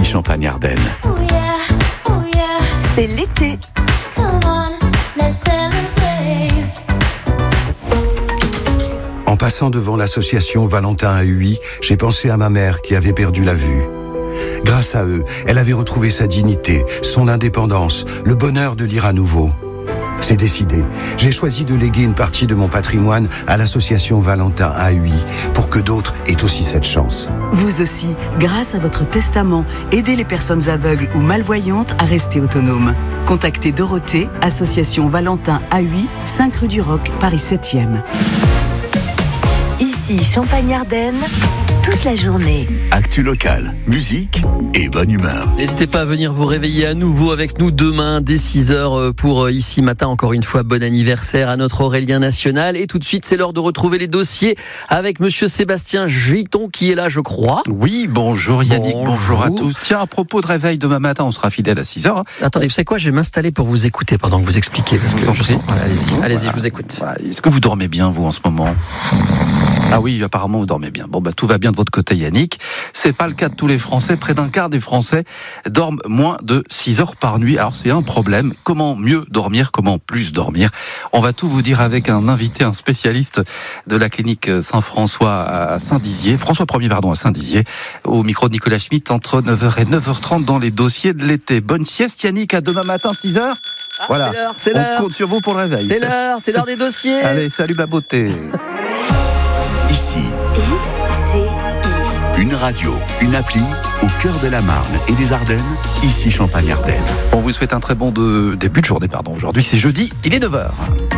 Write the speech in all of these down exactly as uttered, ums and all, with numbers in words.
Champagne-Ardenne. Oh yeah, oh yeah. C'est l'été. Come on, let's celebrate. En passant devant l'association Valentin A U I, j'ai pensé à ma mère qui avait perdu la vue. Grâce à eux, elle avait retrouvé sa dignité, son indépendance, le bonheur de lire à nouveau. C'est décidé. J'ai choisi de léguer une partie de mon patrimoine à l'association Valentin A U I pour que d'autres aient aussi cette chance. Vous aussi, grâce à votre testament, aidez les personnes aveugles ou malvoyantes à rester autonomes. Contactez Dorothée, association Valentin A U I, cinq rue du Roc, Paris septième. Ici, Champagne-Ardenne, toute la journée. Actu locale, musique et bonne humeur. N'hésitez pas à venir vous réveiller à nouveau avec nous demain dès six heures pour Ici Matin. Encore une fois, bon anniversaire à notre Aurélien National. Et tout de suite, c'est l'heure de retrouver les dossiers avec monsieur Sébastien Giton qui est là, je crois. Oui, bonjour Yannick, bonjour, bonjour à tous. Tiens, à propos de réveil demain matin, on sera fidèle à six heures. Attendez, vous savez quoi, je vais m'installer pour vous écouter pendant que vous expliquez. Parce que je sens... voilà, allez-y, allez-y, voilà. je vous écoute. Voilà. Est-ce que vous dormez bien, vous, en ce moment ? Ah oui, apparemment, vous dormez bien. Bon, bah, tout va bien de votre côté, Yannick. C'est pas le cas de tous les Français. Près d'un quart des Français dorment moins de six heures par nuit. Alors, c'est un problème. Comment mieux dormir? Comment plus dormir? On va tout vous dire avec un invité, un spécialiste de la clinique Saint-François à Saint-Dizier. François Ier, pardon, à Saint-Dizier. Au micro de Nicolas Schmitt, entre neuf heures et neuf heures trente dans les dossiers de l'été. Bonne sieste, Yannick, à demain matin, six heures. Ah, voilà. C'est l'heure, c'est On l'heure. compte sur vous pour le réveil. C'est l'heure, c'est l'heure des dossiers. Allez, salut ma beauté. Ici, I, C, I. une radio, une appli au cœur de la Marne et des Ardennes. Ici Champagne-Ardenne. On vous souhaite un très bon de... début de journée, pardon. Aujourd'hui, c'est jeudi, il est neuf heures.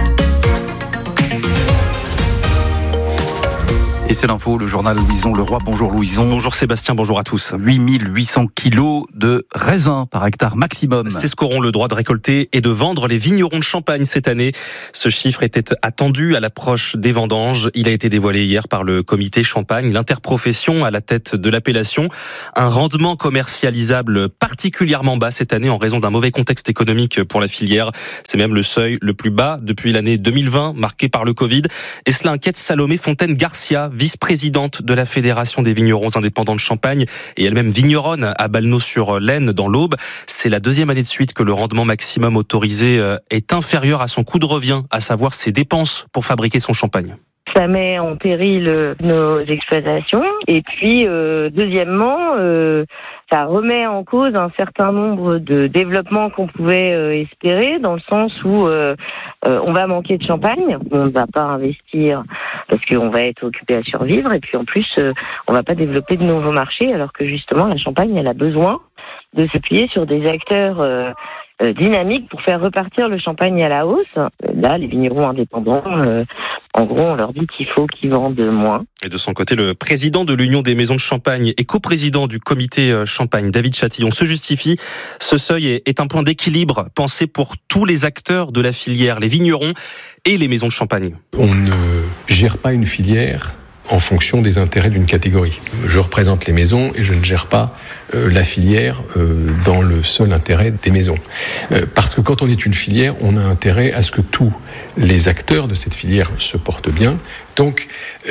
Et c'est l'info, le journal Louison Leroy. Bonjour Louison. Bonjour Sébastien, bonjour à tous. huit mille huit cents kilos de raisins par hectare maximum. C'est ce qu'auront le droit de récolter et de vendre les vignerons de Champagne cette année. Ce chiffre était attendu à l'approche des vendanges. Il a été dévoilé hier par le comité Champagne, l'interprofession à la tête de l'appellation. Un rendement commercialisable particulièrement bas cette année en raison d'un mauvais contexte économique pour la filière. C'est même le seuil le plus bas depuis l'année deux mille vingt, marqué par le Covid. Et cela inquiète Salomé Fontaine-Garcia, vice-présidente de la Fédération des vignerons indépendants de Champagne et elle-même vigneronne à Balneau-sur-Laine dans l'Aube. C'est la deuxième année de suite que le rendement maximum autorisé est inférieur à son coût de revient, à savoir ses dépenses pour fabriquer son champagne. Ça met en péril nos exploitations. Et puis, euh, deuxièmement, euh, ça remet en cause un certain nombre de développements qu'on pouvait euh, espérer, dans le sens où euh, euh, on va manquer de champagne, on ne va pas investir parce qu'on va être occupé à survivre, et puis en plus, euh, on va pas développer de nouveaux marchés, alors que justement, la Champagne, elle a besoin de s'appuyer sur des acteurs euh, euh, dynamiques pour faire repartir le champagne à la hausse. Là, les vignerons indépendants, euh, en gros, on leur dit qu'il faut qu'ils vendent moins. Et de son côté, le président de l'Union des maisons de Champagne et coprésident du comité Champagne, David Chatillon, se justifie. Ce seuil est un point d'équilibre pensé pour tous les acteurs de la filière, les vignerons et les maisons de Champagne. On ne gère pas une filière en fonction des intérêts d'une catégorie. Je représente les maisons et je ne gère pas euh, la filière euh, dans le seul intérêt des maisons. Euh, parce que quand on est une filière, on a intérêt à ce que tous les acteurs de cette filière se portent bien. Donc,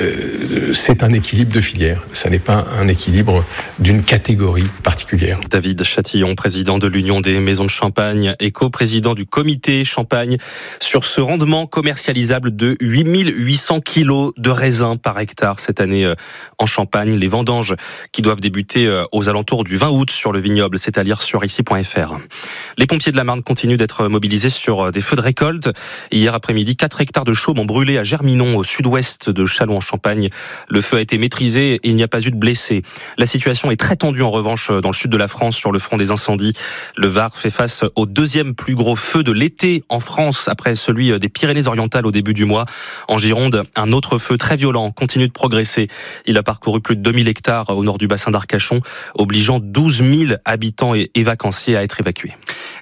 euh, c'est un équilibre de filière. Ça n'est pas un équilibre d'une catégorie particulière. David Chatillon, président de l'Union des maisons de Champagne et coprésident du comité Champagne, sur ce rendement commercialisable de huit mille huit cents kilos de raisins par hectare cette année en Champagne. Les vendanges qui doivent débuter aux alentours du vingt août sur le vignoble, c'est à lire sur ici point f r. Les pompiers de la Marne continuent d'être mobilisés sur des feux de récolte. Hier après-midi, quatre hectares de chaume ont brûlé à Germinon, au sud-ouest de Châlons-en-Champagne. Le feu a été maîtrisé et il n'y a pas eu de blessés. La situation est très tendue en revanche dans le sud de la France sur le front des incendies. Le Var fait face au deuxième plus gros feu de l'été en France après celui des Pyrénées-Orientales au début du mois. En Gironde, un autre feu très violent continue de progresser. Il a parcouru plus de deux mille hectares au nord du bassin d'Arcachon, obligeant douze mille habitants et vacanciers à être évacués.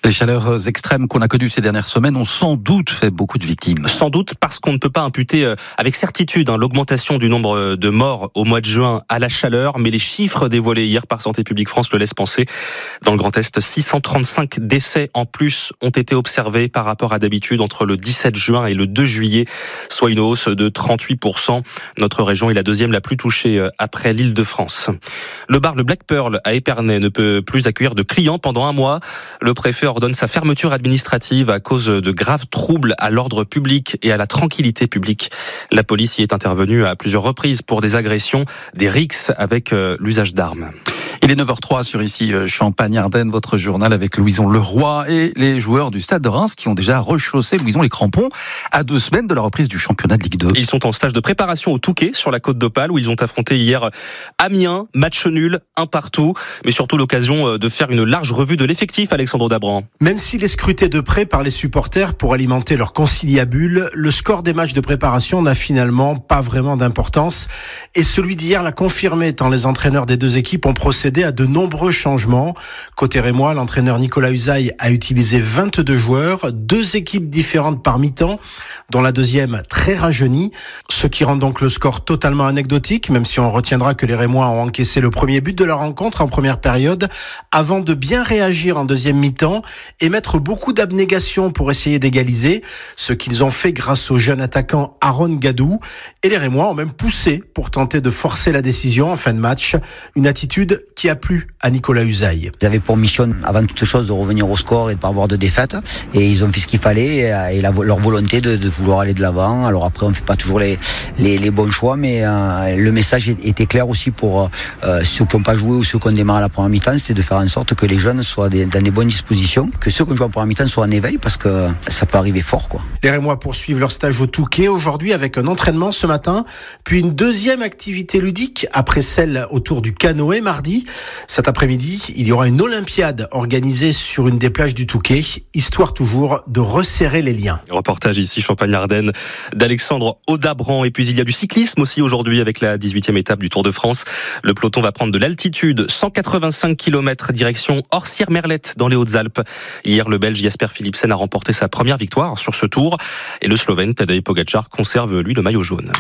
Les chaleurs extrêmes qu'on a connues ces dernières semaines ont sans doute fait beaucoup de victimes. Sans doute parce qu'on ne peut pas imputer avec certitude hein, l'augmentation du nombre de morts au mois de juin à la chaleur, mais les chiffres dévoilés hier par Santé publique France le laissent penser. Dans le Grand Est, six cent trente-cinq décès en plus ont été observés par rapport à d'habitude entre le dix-sept juin et le deux juillet, soit une hausse de trente-huit pour cent. Notre région est la deuxième la plus touchée après l'Île-de-France. Le bar Le Black Pearl à Épernay ne peut plus accueillir de clients pendant un mois. Le préfet ordonne sa fermeture administrative à cause de graves troubles à l'ordre public et à la tranquillité publique. La police y est intervenue à plusieurs reprises pour des agressions, des rixes avec l'usage d'armes. Il est neuf heures zéro trois sur ici Champagne-Ardenne, votre journal avec Louison Leroy et les joueurs du Stade de Reims qui ont déjà rechaussé, Louison, les crampons à deux semaines de la reprise du championnat de Ligue deux. Ils sont en stage de préparation au Touquet sur la côte d'Opale où ils ont affronté hier Amiens, match nul, un partout, mais surtout l'occasion de faire une large revue de l'effectif, Alexandre Dabran. Même s'il est scruté de près par les supporters pour alimenter leur conciliabule, le score des matchs de préparation n'a finalement pas vraiment d'importance et celui d'hier l'a confirmé tant les entraîneurs des deux équipes ont procédé à de nombreux changements. Côté rémois, l'entraîneur Nicolas Usaï a utilisé vingt-deux joueurs, deux équipes différentes par mi-temps, dont la deuxième très rajeunie, ce qui rend donc le score totalement anecdotique, même si on retiendra que les Rémois ont encaissé le premier but de la rencontre en première période, avant de bien réagir en deuxième mi-temps et mettre beaucoup d'abnégation pour essayer d'égaliser, ce qu'ils ont fait grâce au jeune attaquant Aaron Gadou. Et les Rémois ont même poussé pour tenter de forcer la décision en fin de match, une attitude qui a plu à Nicolas Usaï. Ils avaient pour mission, avant toute chose, de revenir au score et de ne pas avoir de défaite. Et ils ont fait ce qu'il fallait et la, leur volonté de, de vouloir aller de l'avant. Alors après, on ne fait pas toujours les, les, les bons choix, mais euh, le message était clair aussi pour euh, ceux qui n'ont pas joué ou ceux qui ont démarré à la première mi-temps, c'est de faire en sorte que les jeunes soient des, dans des bonnes dispositions, que ceux qui ont joué en première mi-temps soient en éveil, parce que ça peut arriver fort, quoi. Les Rémois poursuivent leur stage au Touquet aujourd'hui avec un entraînement ce matin, puis une deuxième activité ludique après celle autour du canoë mardi. Cet après-midi, il y aura une Olympiade organisée sur une des plages du Touquet, histoire toujours de resserrer les liens. Reportage ici Champagne-Ardenne d'Alexandre Audabran. Et puis il y a du cyclisme aussi aujourd'hui avec la dix-huitième étape du Tour de France. Le peloton va prendre de l'altitude, cent quatre-vingt-cinq kilomètres direction Orsières-Merlette dans les Hautes-Alpes. Hier, le Belge Jasper Philipsen a remporté sa première victoire sur ce tour et le Slovène Tadej Pogačar conserve lui le maillot jaune.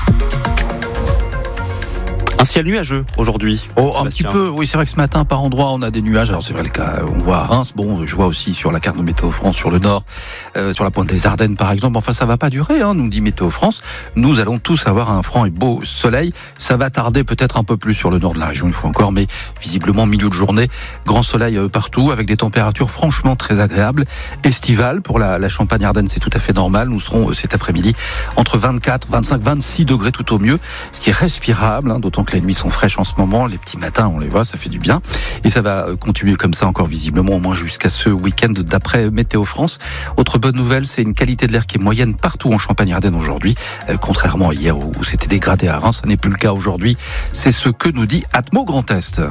Un ciel nuageux aujourd'hui. Oh, un petit peu. Oui, c'est vrai que ce matin, par endroits, on a des nuages. Alors c'est vrai le cas. On voit à Reims. Bon, je vois aussi sur la carte de Météo France sur le nord, euh, sur la pointe des Ardennes, par exemple. Enfin, ça va pas durer, hein, nous dit Météo France. Nous allons tous avoir un franc et beau soleil. Ça va tarder peut-être un peu plus sur le nord de la région une fois encore, mais visiblement milieu de journée, grand soleil partout avec des températures franchement très agréables. Estivales pour la, la Champagne-Ardenne, c'est tout à fait normal. Nous serons euh, cet après-midi entre vingt-quatre, vingt-cinq, vingt-six degrés tout au mieux, ce qui est respirable, hein, d'autant que les nuits sont fraîches en ce moment, les petits matins on les voit, ça fait du bien et ça va continuer comme ça encore visiblement au moins jusqu'à ce week-end d'après Météo France. Autre bonne nouvelle, c'est une qualité de l'air qui est moyenne partout en Champagne-Ardenne aujourd'hui, euh, contrairement à hier où c'était dégradé à Reims, ça n'est plus le cas aujourd'hui. C'est ce que nous dit Atmo Grand Est.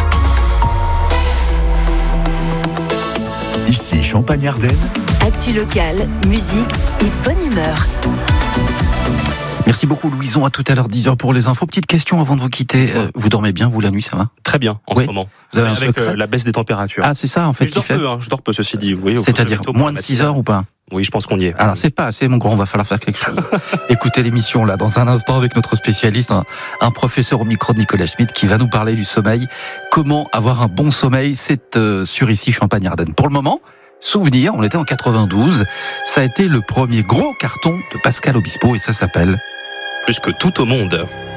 Ici Champagne-Ardenne. Actu locale, musique et bonne humeur. Merci beaucoup Louison, à tout à l'heure dix heures pour les infos. Petite question avant de vous quitter, euh, vous dormez bien vous la nuit, ça va? Très bien en oui. ce moment. Vous avez un avec euh, la baisse des températures. Ah c'est ça en fait. Mais je dors fait... peu, hein, je dors peu ceci dit. Oui, c'est-à-dire moins de six heures ou pas? Oui, je pense qu'on y est. Alors c'est pas assez mon grand, on va falloir faire quelque chose. Écoutez l'émission là dans un instant avec notre spécialiste, un, un professeur au micro de Nicolas Schmitt qui va nous parler du sommeil. Comment avoir un bon sommeil, c'est euh, sur ici Champagne-Ardenne. Pour le moment, souvenir, on était en quatre-vingt-douze, ça a été le premier gros carton de Pascal Obispo et ça s'appelle Plus que tout au monde.